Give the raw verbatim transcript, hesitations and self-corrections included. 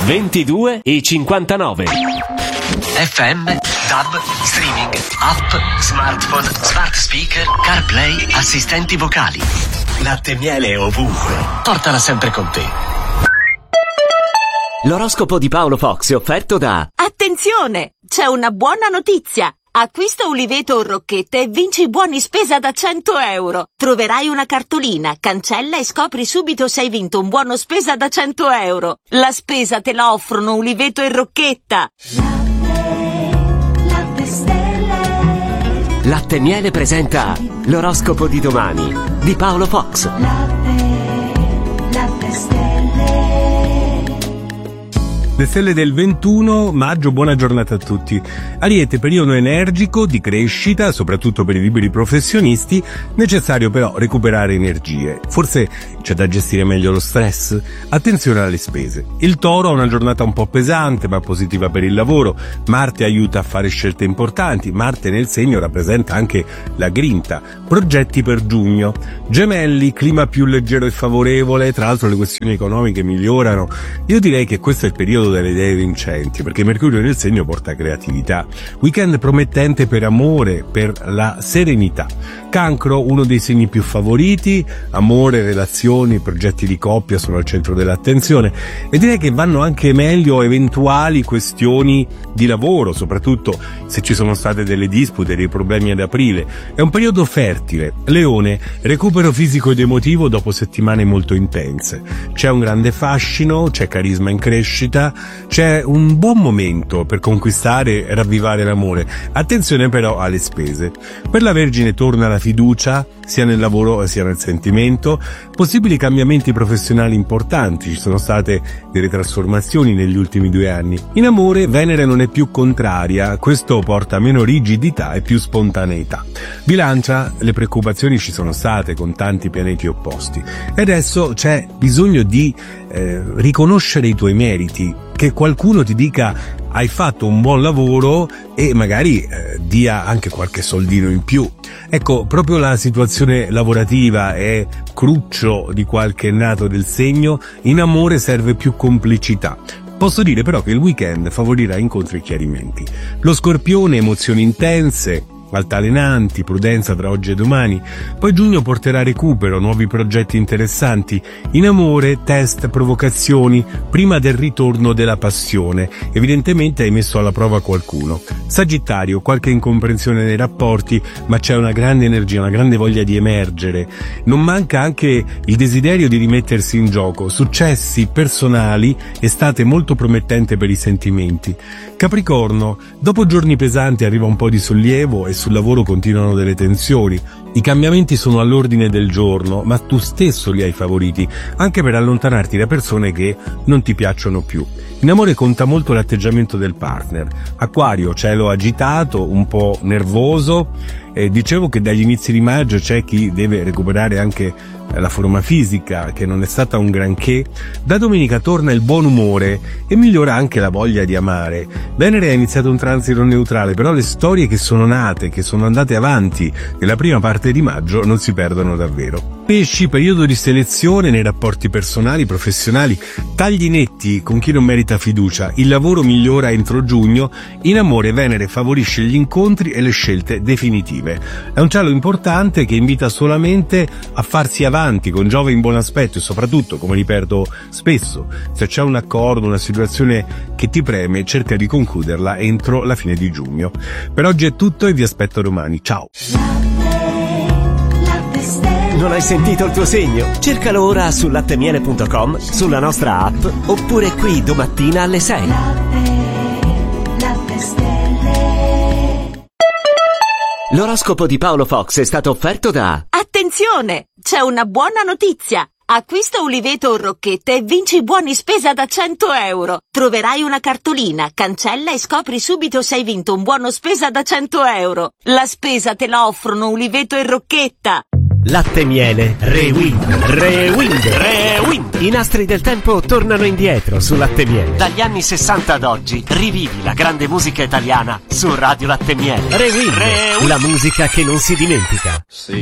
ventidue e cinquantanove. F M, D A B, streaming, app, smartphone, smart speaker, CarPlay, assistenti vocali. Latte e miele ovunque. Portala sempre con te. L'oroscopo di Paolo Fox è offerto da... Attenzione! C'è una buona notizia! Acquista Uliveto o Rocchette e vinci buoni spesa da cento euro. Troverai una cartolina, cancella e scopri subito se hai vinto un buono spesa da cento euro. La spesa te la offrono Uliveto e Rocchetta. Latte Stelle. Latte e Miele presenta l'oroscopo di domani di Paolo Fox. Latte, latte stelle. Le stelle del ventuno maggio, buona giornata a tutti. Ariete, periodo energico, di crescita, soprattutto per i liberi professionisti, necessario però recuperare energie. Forse c'è da gestire meglio lo stress? Attenzione alle spese. Il Toro ha una giornata un po' pesante ma positiva per il lavoro. Marte aiuta a fare scelte importanti. Marte nel segno rappresenta anche la grinta. Progetti per giugno. Gemelli, clima più leggero e favorevole, tra l'altro le questioni economiche migliorano. Io direi che questo è il periodo delle idee vincenti, perché Mercurio nel segno porta creatività. Weekend promettente per amore, per la serenità. Cancro, uno dei segni più favoriti, amore, relazioni, progetti di coppia sono al centro dell'attenzione e direi che vanno anche meglio eventuali questioni di lavoro, soprattutto se ci sono state delle dispute, dei problemi ad aprile. È un periodo fertile. Leone, recupero fisico ed emotivo dopo settimane molto intense. C'è un grande fascino, c'è carisma in crescita, c'è un buon momento per conquistare e ravvivare l'amore. Attenzione però alle spese. Per la Vergine torna la fiducia, sia nel lavoro sia nel sentimento. Possibili cambiamenti professionali importanti, ci sono state delle trasformazioni negli ultimi due anni. In amore Venere non è più contraria, questo porta meno rigidità e più spontaneità. Bilancia, le preoccupazioni ci sono state con tanti pianeti opposti e adesso c'è bisogno di eh, riconoscere i tuoi meriti, che qualcuno ti dica hai fatto un buon lavoro e magari eh, dia anche qualche soldino in più. Ecco, proprio la situazione lavorativa è cruccio di qualche nato del segno. In amore serve più complicità. Posso dire però che il weekend favorirà incontri e chiarimenti. Lo Scorpione, emozioni intense, altalenanti, prudenza tra oggi e domani. Poi giugno porterà recupero, nuovi progetti interessanti. In amore, test, provocazioni, prima del ritorno della passione. Evidentemente hai messo alla prova qualcuno. Sagittario, qualche incomprensione nei rapporti, ma c'è una grande energia, una grande voglia di emergere. Non manca anche il desiderio di rimettersi in gioco. Successi personali, estate molto promettente per i sentimenti. Capricorno, dopo giorni pesanti arriva un po' di sollievo e sul lavoro continuano delle tensioni. I cambiamenti sono all'ordine del giorno, ma tu stesso li hai favoriti, anche per allontanarti da persone che non ti piacciono più. In amore conta molto l'atteggiamento del partner. Acquario, cielo agitato, un po' nervoso. Eh, dicevo che dagli inizi di maggio c'è chi deve recuperare anche la forma fisica, che non è stata un granché. Da domenica torna il buon umore e migliora anche la voglia di amare. Venere ha iniziato un transito neutrale, però le storie che sono nate, che sono andate avanti nella prima parte di maggio non si perdono davvero. Pesci, periodo di selezione nei rapporti personali, professionali, tagli netti con chi non merita fiducia. Il lavoro migliora entro giugno. In amore Venere favorisce gli incontri e le scelte definitive. È un cielo importante che invita solamente a farsi avanti, con Giove in buon aspetto e soprattutto, come ripeto spesso, se c'è un accordo, una situazione che ti preme, cerca di concluderla entro la fine di giugno. Per oggi è tutto e vi aspetto domani. Ciao! Non hai sentito il tuo segno? Cercalo ora su lattemiele punto com, sulla nostra app oppure qui domattina alle sei. L'oroscopo di Paolo Fox è stato offerto da... Attenzione! C'è una buona notizia! Acquista Uliveto o Rocchette e vinci buoni spesa da cento euro. Troverai una cartolina, cancella e scopri subito se hai vinto un buono spesa da cento euro. La spesa te la offrono Uliveto e Rocchetta. Latte e Miele, Rewind, Rewind, Rewind. I nastri del tempo tornano indietro su Latte e Miele. Dagli anni sessanta ad oggi rivivi la grande musica italiana su Radio Latte e Miele. Rewind, Rewind. La musica che non si dimentica. Sì.